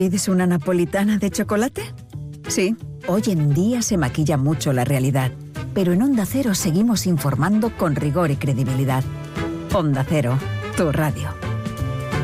¿Pides una napolitana de chocolate? Sí, hoy en día se maquilla mucho la realidad, pero en Onda Cero seguimos informando con rigor y credibilidad. Onda Cero, tu radio.